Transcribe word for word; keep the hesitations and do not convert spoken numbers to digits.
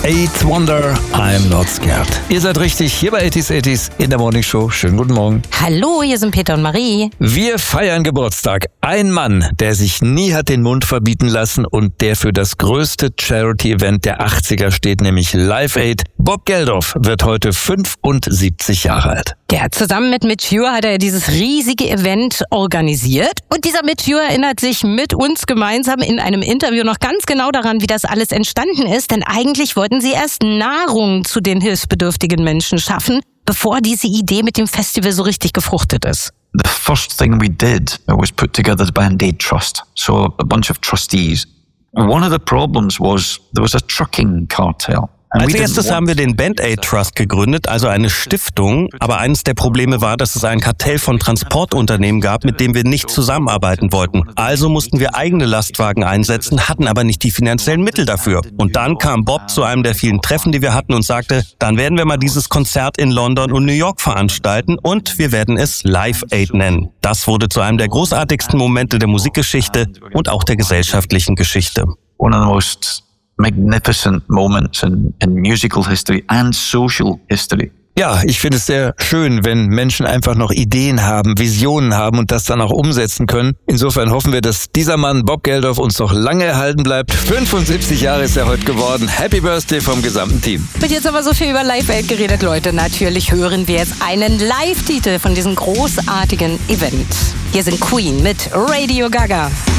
Eighth Wonder, I'm Not Scared. Ihr seid richtig, hier bei achtzig achtzig in der Morning Show. Schönen guten Morgen. Hallo, hier sind Peter und Marie. Wir feiern Geburtstag. Ein Mann, der sich nie hat den Mund verbieten lassen und der für das größte Charity-Event der achtziger steht, nämlich Live Aid. Bob Geldof wird heute fünfundsiebzig Jahre alt. Ja, zusammen mit Mitch Ure hat er dieses riesige Event organisiert. Und dieser Mitch Ure erinnert sich mit uns gemeinsam in einem Interview noch ganz genau daran, wie das alles entstanden ist. Denn eigentlich wollten sie erst Nahrung zu den hilfsbedürftigen Menschen schaffen, bevor diese Idee mit dem Festival so richtig gefruchtet ist. The first thing we did was put together the Band Aid Trust, so a bunch of trustees. One of the problems was there was a trucking cartel. Als erstes haben wir den Band Aid Trust gegründet, also eine Stiftung. Aber eines der Probleme war, dass es ein Kartell von Transportunternehmen gab, mit dem wir nicht zusammenarbeiten wollten. Also mussten wir eigene Lastwagen einsetzen, hatten aber nicht die finanziellen Mittel dafür. Und dann kam Bob zu einem der vielen Treffen, die wir hatten, und sagte, dann werden wir mal dieses Konzert in London und New York veranstalten und wir werden es Live Aid nennen. Das wurde zu einem der großartigsten Momente der Musikgeschichte und auch der gesellschaftlichen Geschichte. One of the most magnificent moments in, in musical history and social history. Ja, ich finde es sehr schön, wenn Menschen einfach noch Ideen haben, Visionen haben und das dann auch umsetzen können. Insofern hoffen wir, dass dieser Mann, Bob Geldof, uns noch lange erhalten bleibt. fünfundsiebzig Jahre ist er heute geworden. Happy Birthday vom gesamten Team. Wird jetzt aber so viel über Live Aid geredet, Leute. Natürlich hören wir jetzt einen Live-Titel von diesem großartigen Event. Hier sind Queen mit Radio Gaga.